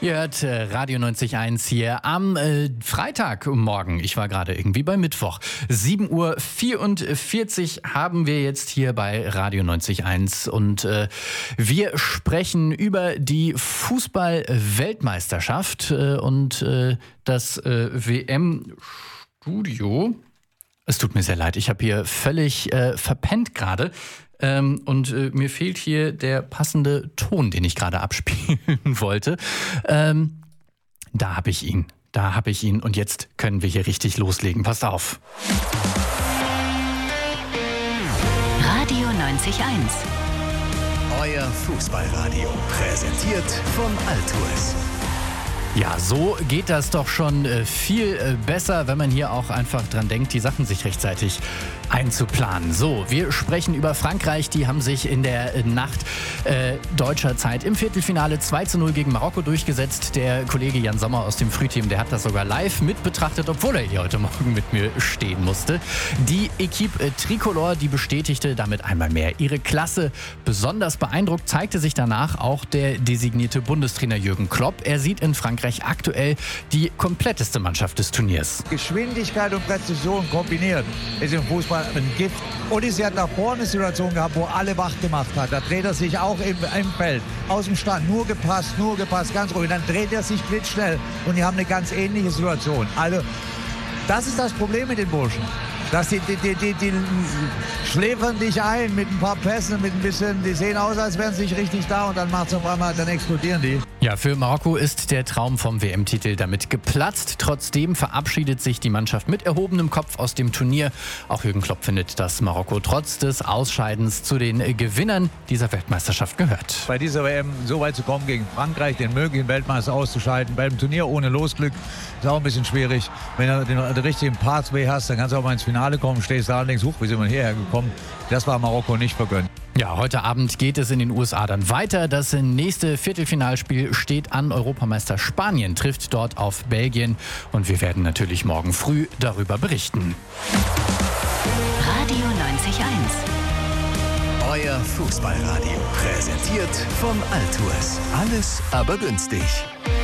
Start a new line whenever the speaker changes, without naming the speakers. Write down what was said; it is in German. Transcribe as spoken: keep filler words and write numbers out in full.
Ihr hört äh, Radio neunzig Komma eins hier am äh, Freitagmorgen. Ich war gerade irgendwie bei Mittwoch. sieben Uhr vierundvierzig haben wir jetzt hier bei Radio neunzig Komma eins und äh, wir sprechen über die Fußball-Weltmeisterschaft äh, und äh, das äh, W M-Studio. Es tut mir sehr leid, ich habe hier völlig äh, verpennt gerade. Ähm, und äh, mir fehlt hier der passende Ton, den ich gerade abspielen wollte. Ähm, da habe ich ihn. Da habe ich ihn. Und jetzt können wir hier richtig loslegen. Passt auf.
Radio neunzig Komma eins.
Euer Fußballradio. Präsentiert von Altours.
Ja, so geht das doch schon äh, viel äh, besser, wenn man hier auch einfach dran denkt, die Sachen sich rechtzeitig einzuplanen. So, wir sprechen über Frankreich. Die haben sich in der äh, Nacht äh, deutscher Zeit im Viertelfinale zwei zu null gegen Marokko durchgesetzt. Der Kollege Jan Sommer aus dem Frühteam, der hat das sogar live mit betrachtet, obwohl er hier heute Morgen mit mir stehen musste. Die Equipe äh, Tricolore, die bestätigte damit einmal mehr ihre Klasse. Besonders beeindruckt zeigte sich danach auch der designierte Bundestrainer Jürgen Klopp. Er sieht in Frankreich aktuell die kompletteste Mannschaft des Turniers.
Geschwindigkeit und Präzision kombiniert ist im Fußball ein Gift. Odysseus hat nach vorne eine Situation gehabt, wo alle wach gemacht hat. Da dreht er sich auch im, im Feld, aus dem Stand, nur gepasst, nur gepasst, ganz ruhig. Dann dreht er sich blitzschnell und die haben eine ganz ähnliche Situation. Also das ist das Problem mit den Burschen. Dass die, die, die, die, die schläfern dich ein mit ein paar Pässen, mit ein bisschen, die sehen aus, als wären sie nicht richtig da und dann macht es auf einmal, dann explodieren die.
Ja, für Marokko ist der Traum vom W M-Titel damit geplatzt. Trotzdem verabschiedet sich die Mannschaft mit erhobenem Kopf aus dem Turnier. Auch Jürgen Klopp findet, dass Marokko trotz des Ausscheidens zu den Gewinnern dieser Weltmeisterschaft gehört.
Bei dieser W M so weit zu kommen gegen Frankreich, den möglichen Weltmeister auszuschalten, beim Turnier ohne Losglück, ist auch ein bisschen schwierig. Wenn du den, den richtigen Pathway hast, dann kannst du auch mal ins Finale kommen, stehst da und denkst, huch, wie sind wir hierher gekommen? Das war Marokko nicht vergönnt.
Ja, heute Abend geht es in den U S A dann weiter. Das nächste Viertelfinalspiel steht an. Europameister Spanien trifft dort auf Belgien. Und wir werden natürlich morgen früh darüber berichten.
Radio neunzig Komma eins.
Euer Fußballradio. Präsentiert von Altours. Alles aber günstig.